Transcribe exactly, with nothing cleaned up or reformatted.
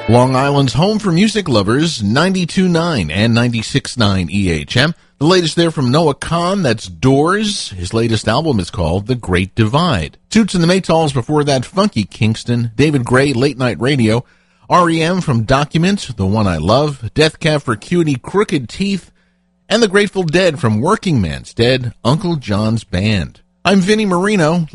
Long Island's home for music lovers, ninety-two point nine and ninety-six point nine E H M. The latest there from Noah Kahan, that's Doors. His latest album is called The Great Divide. Toots and the Maytals before that, Funky Kingston. David Gray, Late Night Radio. R E M from Document, The One I Love. Death Cab for Cutie, Crooked Teeth. And the Grateful Dead from Working Man's Dead, Uncle John's Band. I'm Vinnie Marino.